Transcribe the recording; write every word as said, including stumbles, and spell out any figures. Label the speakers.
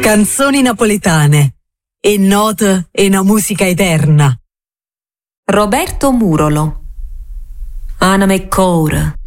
Speaker 1: Canzoni napoletane e note e una musica eterna.
Speaker 2: Roberto Murolo. Anima e core.